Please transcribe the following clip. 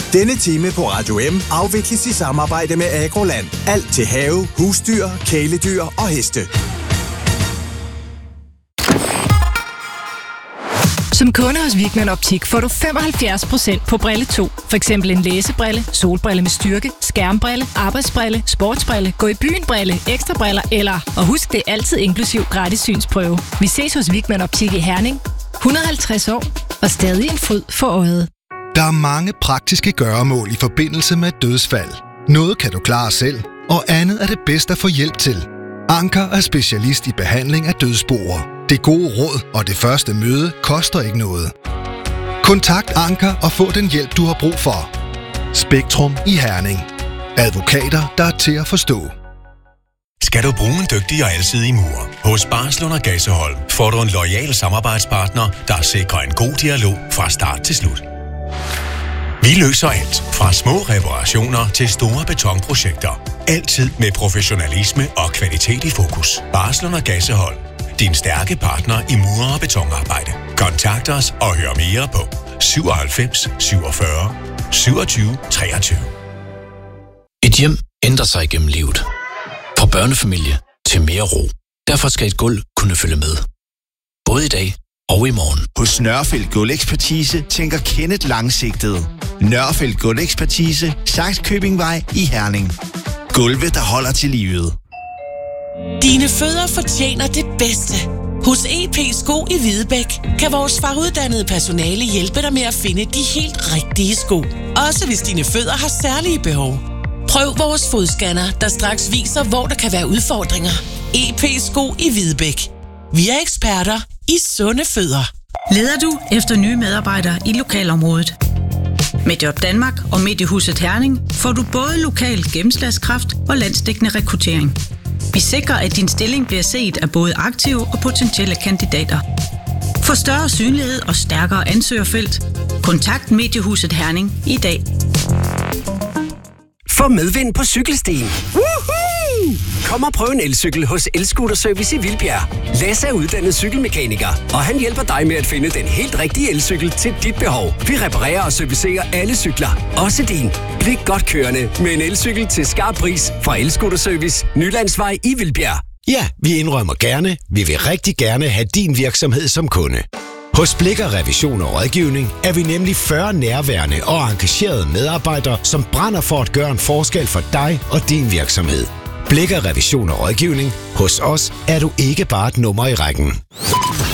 Denne time på Radio M afvikles i samarbejde med Agroland. Alt til have, husdyr, kæledyr og heste. Som kunde hos Wichmann Optik får du 75% på brille 2. For eksempel en læsebrille, solbrille med styrke, skærmbrille, arbejdsbrille, sportsbrille, gå i byen brille, ekstra briller eller, og husk det er altid inklusiv gratis synsprøve. Vi ses hos Wichmann Optik i Herning. 150 år og stadig en fryd for øjet. Der er mange praktiske gøremål i forbindelse med dødsfald. Noget kan du klare selv, og andet er det bedst at få hjælp til. Anker er specialist i behandling af dødsboer. Det gode råd og det første møde koster ikke noget. Kontakt Anker og få den hjælp, du har brug for. Spektrum i Herning. Advokater, der er til at forstå. Skal du bruge en dygtig og alsidig murer? Hos Barslund & Gazeholm får du en loyal samarbejdspartner, der sikrer en god dialog fra start til slut. Vi løser alt fra små reparationer til store betonprojekter. Altid med professionalisme og kvalitet i fokus. Barslund & Gazeholm. Din stærke partner i mur- og betonarbejde. Kontakt os og hør mere på 97 47 27 23. Et hjem ændrer sig gennem livet. Fra børnefamilie til mere ro. Derfor skal et gulv kunne følge med. Både i dag og i morgen. Hos Nørrefeldt Gulvekspertise tænker Kenneth langsigtet. Nørrefeldt Gulvekspertise, Sakskøbingvej i Herning. Gulve, der holder til livet. Dine fødder fortjener det bedste. Hos EP Sko i Hvidebæk kan vores faguddannede personale hjælpe dig med at finde de helt rigtige sko. Også hvis dine fødder har særlige behov. Prøv vores fodscanner, der straks viser, hvor der kan være udfordringer. EP Sko i Hvidebæk. Vi er eksperter i sunde fødder. Leder du efter nye medarbejdere i lokalområdet? Med Job Danmark og Mediehuset Herning får du både lokal gennemslagskraft og landsdækkende rekruttering. Vi sikrer, at din stilling bliver set af både aktive og potentielle kandidater. For større synlighed og stærkere ansøgerfelt, kontakt Mediehuset Herning i dag. Få medvind på cykelstien. Woohoo! Kom og prøv en elcykel hos Elscooterservice i Vildbjerg. Lasse er uddannet cykelmekaniker, og han hjælper dig med at finde den helt rigtige elcykel til dit behov. Vi reparerer og servicerer alle cykler, også din. Bliv godt kørende med en elcykel til skarp pris fra Elscooterservice, Nylandsvej i Vildbjerg. Ja, vi indrømmer gerne. Vi vil rigtig gerne have din virksomhed som kunde. Hos Blikker Revision og Rådgivning er vi nemlig 40 nærværende og engagerede medarbejdere, som brænder for at gøre en forskel for dig og din virksomhed. Blikker Revision og Rådgivning. Hos os er du ikke bare et nummer i rækken.